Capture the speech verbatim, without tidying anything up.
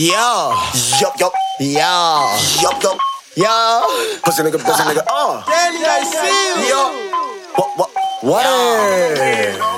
Yeah. Yup, yup, Yeah. yup, yup. Yeah. Pussy nigga, pussy nigga, uh. Danny, I see you. Yo. What, what, What?